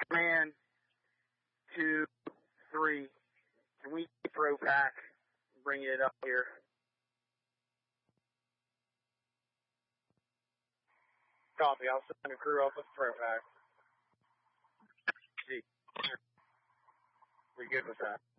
man 2, 3. Can we throw back? Bring it up here. Copy. I'll send a crew up with throw back. We good with that?